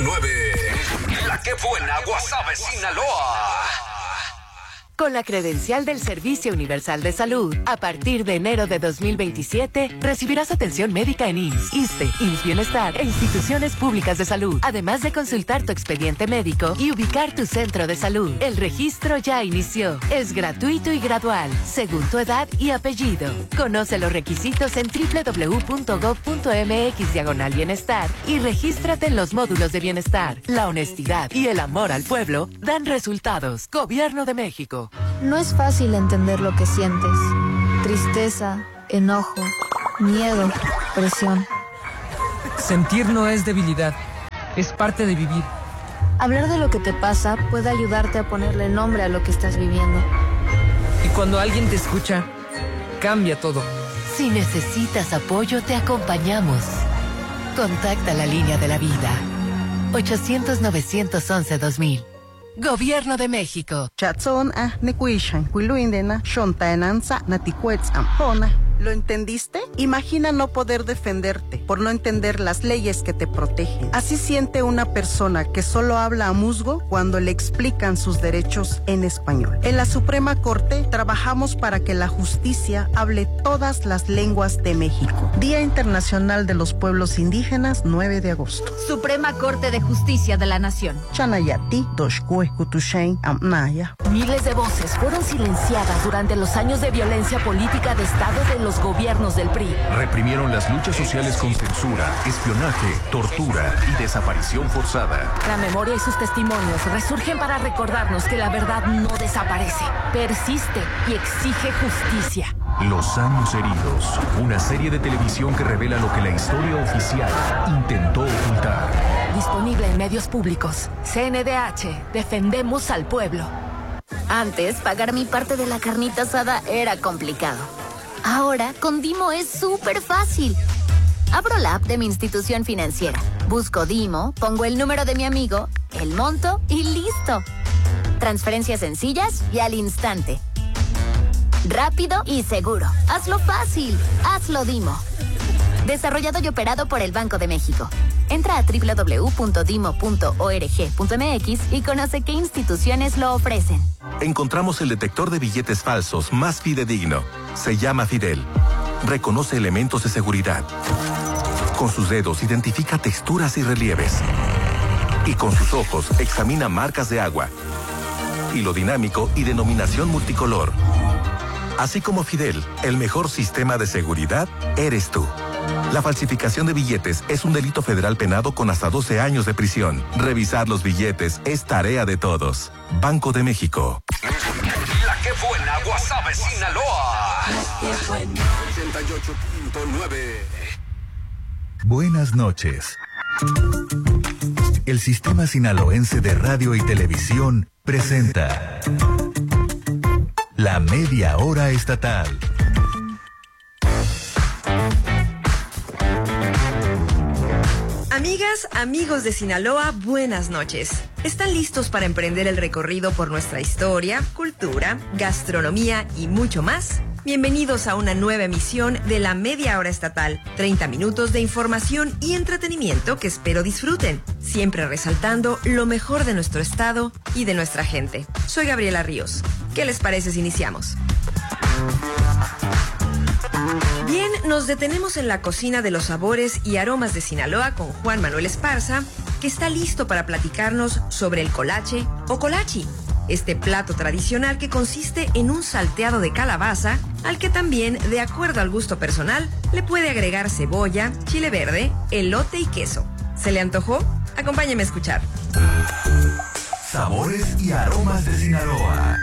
La que buena Guasave, Sinaloa. Con la credencial del Servicio Universal de Salud, a partir de enero de 2027, recibirás atención médica en IMSS, ISSSTE, IMSS Bienestar e instituciones públicas de salud, además de consultar tu expediente médico y ubicar tu centro de salud. El registro ya inició. Es gratuito y gradual, según tu edad y apellido. Conoce los requisitos en www.gov.mx/bienestar y regístrate en los módulos de bienestar. La honestidad y el amor al pueblo dan resultados. Gobierno de México. No es fácil entender lo que sientes. Tristeza, enojo, miedo, presión. Sentir no es debilidad, es parte de vivir. Hablar de lo que te pasa puede ayudarte a ponerle nombre a lo que estás viviendo. Y cuando alguien te escucha, cambia todo. Si necesitas apoyo, te acompañamos. Contacta la línea de la vida. 800-911-2000. Gobierno de México. ¿Lo entendiste? Imagina no poder defenderte por no entender las leyes que te protegen. Así siente una persona que solo habla a musgo cuando le explican sus derechos en español. En la Suprema Corte trabajamos para que la justicia hable todas las lenguas de México. Día Internacional de los Pueblos Indígenas, 9 de agosto. Suprema Corte de Justicia de la Nación. Chanayati, Doshkuekutushain, Amnaya. Miles de voces fueron silenciadas durante los años de violencia política de Estado de los gobiernos del PRI. Reprimieron las luchas sociales con censura, espionaje, tortura y desaparición forzada. La memoria y sus testimonios resurgen para recordarnos que la verdad no desaparece, persiste y exige justicia. Los años heridos, una serie de televisión que revela lo que la historia oficial intentó ocultar. Disponible en medios públicos. CNDH, defendemos al pueblo. Antes, pagar mi parte de la carnita asada era complicado. Ahora, con Dimo es súper fácil. Abro la app de mi institución financiera, busco Dimo, pongo el número de mi amigo, el monto y listo. Transferencias sencillas y al instante. Rápido y seguro. Hazlo fácil. Hazlo Dimo. Desarrollado y operado por el Banco de México. Entra a www.dimo.org.mx y conoce qué instituciones lo ofrecen. Encontramos el detector de billetes falsos más fidedigno. Se llama Fidel. Reconoce elementos de seguridad. Con sus dedos identifica texturas y relieves. Y con sus ojos examina marcas de agua, hilo dinámico y denominación multicolor. Así como Fidel, el mejor sistema de seguridad eres tú. La falsificación de billetes es un delito federal penado con hasta 12 años de prisión. Revisar los billetes es tarea de todos. Banco de México. La que buena Guasave, Sinaloa. 88.9. Buenas noches. El Sistema Sinaloense de Radio y Televisión presenta La Media Hora Estatal. Amigas, amigos de Sinaloa, buenas noches. ¿Están listos para emprender el recorrido por nuestra historia, cultura, gastronomía y mucho más? Bienvenidos a una nueva emisión de La Media Hora Estatal. 30 minutos de información y entretenimiento que espero disfruten, siempre resaltando lo mejor de nuestro estado y de nuestra gente. Soy Gabriela Ríos. ¿Qué les parece si iniciamos? Bien, nos detenemos en la cocina de los sabores y aromas de Sinaloa con Juan Manuel Esparza, que está listo para platicarnos sobre el colache o colachi, este plato tradicional que consiste en un salteado de calabaza, al que también, de acuerdo al gusto personal, le puede agregar cebolla, chile verde, elote y queso. ¿Se le antojó? Acompáñeme a escuchar. Sabores y aromas de Sinaloa.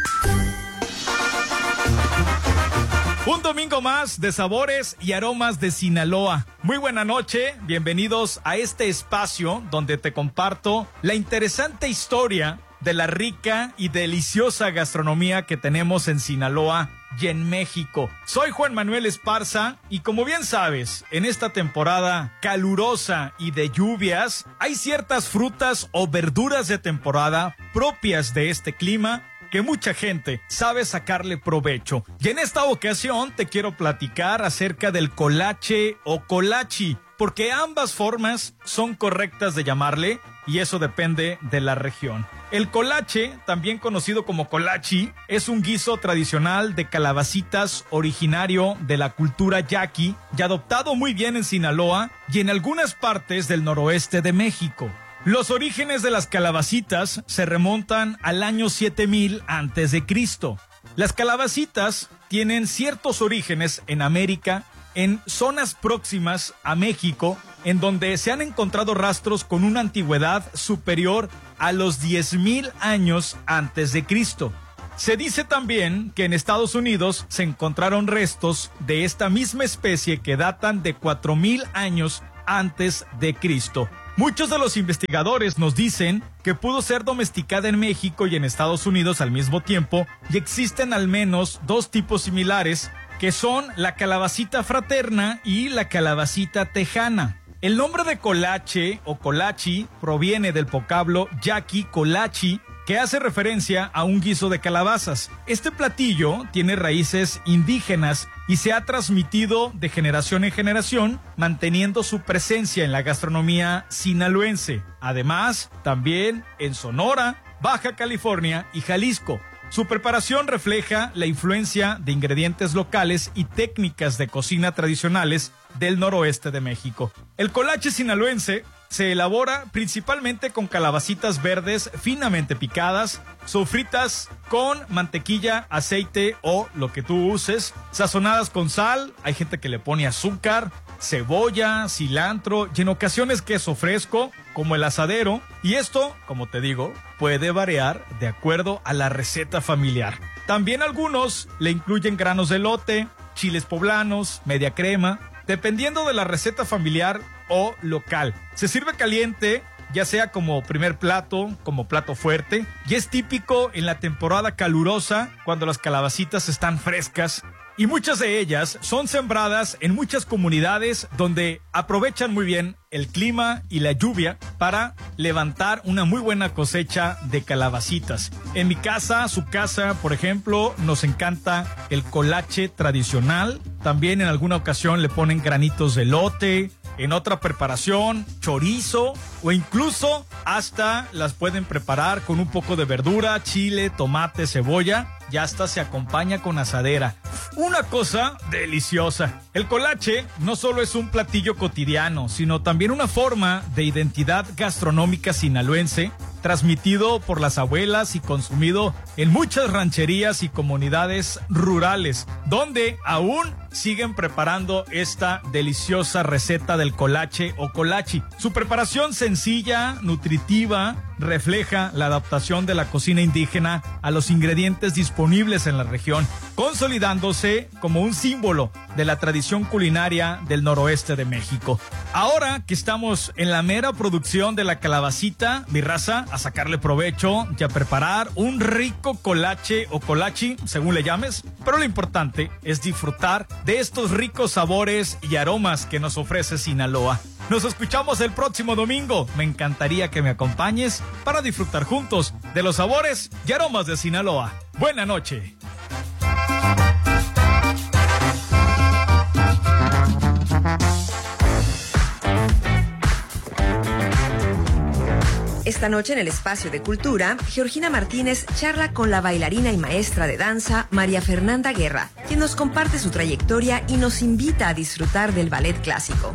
Un domingo más de sabores y aromas de Sinaloa. Muy buena noche, bienvenidos a este espacio donde te comparto la interesante historia de la rica y deliciosa gastronomía que tenemos en Sinaloa y en México. Soy Juan Manuel Esparza y como bien sabes, en esta temporada calurosa y de lluvias, hay ciertas frutas o verduras de temporada propias de este clima que mucha gente sabe sacarle provecho. Y en esta ocasión te quiero platicar acerca del colache o colachi, porque ambas formas son correctas de llamarle y eso depende de la región. El colache, también conocido como colachi, es un guiso tradicional de calabacitas originario de la cultura yaqui y adoptado muy bien en Sinaloa y en algunas partes del noroeste de México. Los orígenes de las calabacitas se remontan al año 7000 a.C. Las calabacitas tienen ciertos orígenes en América, en zonas próximas a México, en donde se han encontrado rastros con una antigüedad superior a los 10,000 años antes de Cristo. Se dice también que en Estados Unidos se encontraron restos de esta misma especie que datan de 4,000 años antes de Cristo. Muchos de los investigadores nos dicen que pudo ser domesticada en México y en Estados Unidos al mismo tiempo, y existen al menos dos tipos similares, que son la calabacita fraterna y la calabacita tejana. El nombre de colache o colachi proviene del vocablo yaqui colachi, que hace referencia a un guiso de calabazas. Este platillo tiene raíces indígenas y se ha transmitido de generación en generación, manteniendo su presencia en la gastronomía sinaloense. Además, también en Sonora, Baja California y Jalisco. Su preparación refleja la influencia de ingredientes locales y técnicas de cocina tradicionales del noroeste de México. El colache sinaloense se elabora principalmente con calabacitas verdes finamente picadas, sofritas con mantequilla, aceite o lo que tú uses, sazonadas con sal, hay gente que le pone azúcar, cebolla, cilantro y en ocasiones queso fresco, como el asadero, y esto, como te digo, puede variar de acuerdo a la receta familiar. También algunos le incluyen granos de elote, chiles poblanos, media crema, dependiendo de la receta familiar o local. Se sirve caliente, ya sea como primer plato, como plato fuerte, y es típico en la temporada calurosa cuando las calabacitas están frescas. Y muchas de ellas son sembradas en muchas comunidades donde aprovechan muy bien el clima y la lluvia para levantar una muy buena cosecha de calabacitas. En mi casa, su casa, por ejemplo, nos encanta el colache tradicional. También en alguna ocasión le ponen granitos de elote, en otra preparación, chorizo, o incluso hasta las pueden preparar con un poco de verdura, chile, tomate, cebolla, y hasta se acompaña con asadera. Una cosa deliciosa. El colache no solo es un platillo cotidiano, sino también una forma de identidad gastronómica sinaloense, transmitido por las abuelas y consumido en muchas rancherías y comunidades rurales, donde aún siguen preparando esta deliciosa receta del colache o colachi. Su preparación sencilla, nutritiva, refleja la adaptación de la cocina indígena a los ingredientes disponibles en la región, consolidándose como un símbolo de la tradición culinaria del noroeste de México. Ahora que estamos en la mera producción de la calabacita, mi raza, a sacarle provecho y a preparar un rico colache o colachi, según le llames, pero lo importante es disfrutar de estos ricos sabores y aromas que nos ofrece Sinaloa. Nos escuchamos el próximo domingo. Me encantaría que me acompañes para disfrutar juntos de los sabores y aromas de Sinaloa. Buena noche. Esta noche en el Espacio de Cultura, Georgina Martínez charla con la bailarina y maestra de danza María Fernanda Guerra, quien nos comparte su trayectoria y nos invita a disfrutar del ballet clásico.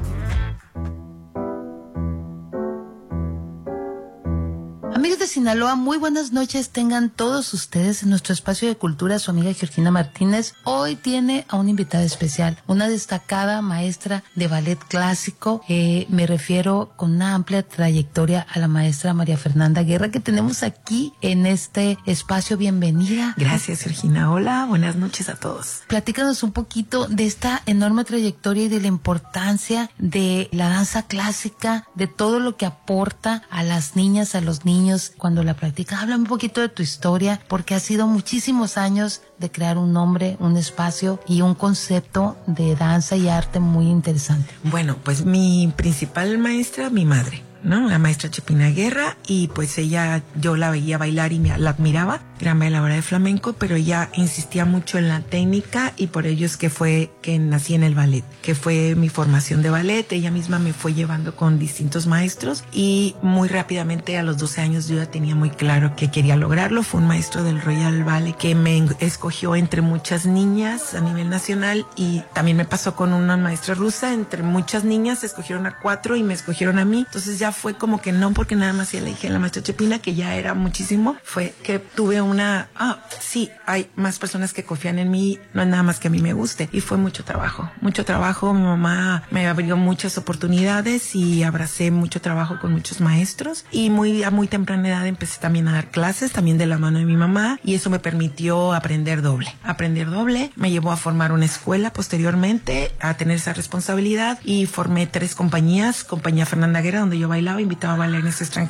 Amigos de Sinaloa, muy buenas noches tengan todos ustedes en nuestro espacio de cultura. Su amiga Georgina Martínez hoy tiene a una invitada especial, una destacada maestra de ballet clásico. Me refiero con una amplia trayectoria a la maestra María Fernanda Guerra, que tenemos aquí en este espacio. Bienvenida. Gracias, Georgina. Hola, buenas noches a todos. Platícanos un poquito de esta enorme trayectoria y de la importancia de la danza clásica, de todo lo que aporta a las niñas, a los niños cuando la practicas. Háblame un poquito de tu historia, porque ha sido muchísimos años de crear un nombre, un espacio y un concepto de danza y arte muy interesante. Bueno, pues mi principal maestra, mi madre. ¿no? La maestra Chepina Guerra, y pues ella, yo la veía bailar y la admiraba, gran bailadora de flamenco, pero ella insistía mucho en la técnica y por ello es que fue que nací en el ballet, que fue mi formación de ballet. Ella misma me fue llevando con distintos maestros y muy rápidamente a los 12 años yo ya tenía muy claro que quería lograrlo. Fue un maestro del Royal Ballet que me escogió entre muchas niñas a nivel nacional, y también me pasó con una maestra rusa, entre muchas niñas escogieron a 4 y me escogieron a mí. Entonces ya fue como que no porque nada más ya le dije a la maestra Chepina, que ya era muchísimo, fue que tuve sí, hay más personas que confían en mí, no es nada más que a mí me guste. Y fue mucho trabajo, mi mamá me abrió muchas oportunidades y abracé mucho trabajo con muchos maestros, y a muy temprana edad empecé también a dar clases, también de la mano de mi mamá, y eso me permitió aprender doble, me llevó a formar una escuela posteriormente, a tener esa responsabilidad, y formé 3 compañías, Compañía Fernanda Guerra, donde yo bailaba, invitaba a bailarines extranjeros,